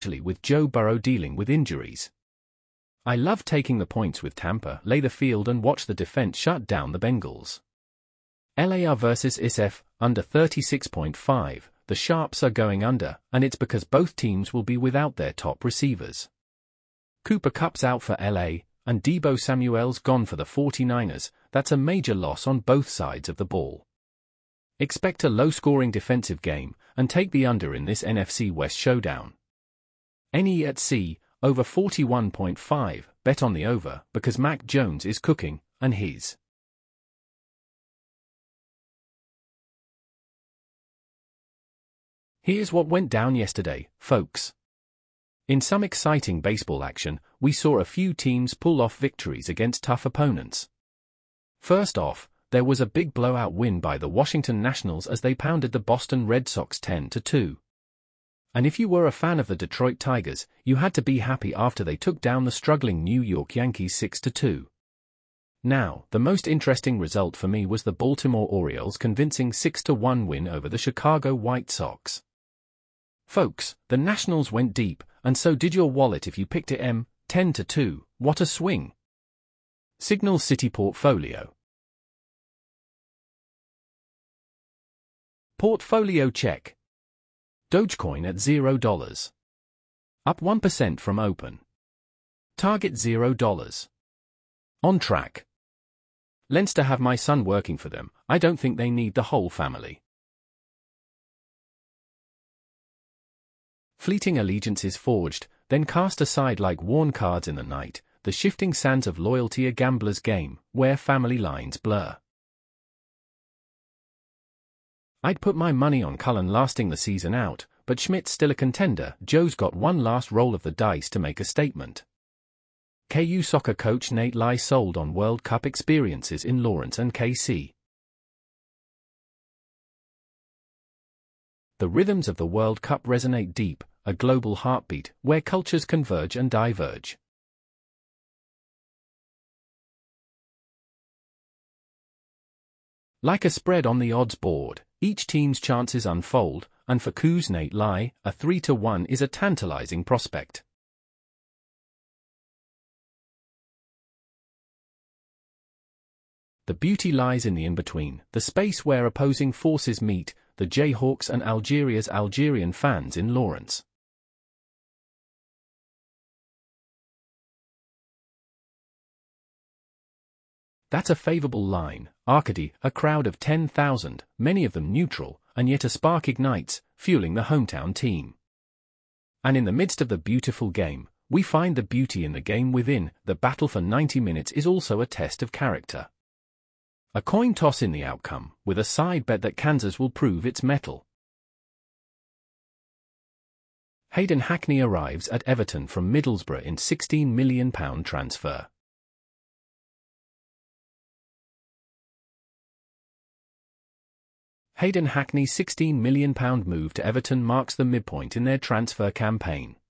especially with Joe Burrow dealing with injuries. I love taking the points with Tampa, lay the field and watch the defense shut down the Bengals. LAR versus SF, under 36.5, the Sharps are going under, and it's because both teams will be without their top receivers. Cooper Kupp's out for LA, and Deebo Samuel's gone for the 49ers. That's a major loss on both sides of the ball. Expect a low-scoring defensive game, and take the under in this NFC West showdown. NE at C, over 41.5, bet on the over, because Mac Jones is cooking, and his. Here's what went down yesterday, folks. In some exciting baseball action, we saw a few teams pull off victories against tough opponents. First off, there was a big blowout win by the Washington Nationals as they pounded the Boston Red Sox 10-2. And if you were a fan of the Detroit Tigers, you had to be happy after they took down the struggling New York Yankees 6-2. Now, the most interesting result for me was the Baltimore Orioles' convincing 6-1 win over the Chicago White Sox. Folks, the Nationals went deep, and so did your wallet if you picked it 10-2, what a swing. Signal City Portfolio. Portfolio check. Dogecoin at $0. Up 1% from open. Target $0. On track. Leinster have my son working for them. I don't think they need the whole family. Fleeting allegiances forged, then cast aside like worn cards in the night, the shifting sands of loyalty a gambler's game, where family lines blur. I'd put my money on Cullen lasting the season out, but Schmidt's still a contender. Joe's got one last roll of the dice to make a statement. KU soccer coach Nate Lai sold on World Cup experiences in Lawrence and KC. The rhythms of the World Cup resonate deep, a global heartbeat, where cultures converge and diverge. Like a spread on the odds board, each team's chances unfold, and for KU's Nate Lai, a 3-1 is a tantalizing prospect. The beauty lies in the in-between, the space where opposing forces meet, the Jayhawks and Algeria's Algerian fans in Lawrence. That's a favorable line, Arcady, a crowd of 10,000, many of them neutral, and yet a spark ignites, fueling the hometown team. And in the midst of the beautiful game, we find the beauty in the game within. The battle for 90 minutes is also a test of character. A coin toss in the outcome, with a side bet that Kansas will prove its mettle. Hayden Hackney arrives at Everton from Middlesbrough in £16 million transfer. Hayden Hackney's £16 million move to Everton marks the midpoint in their transfer campaign.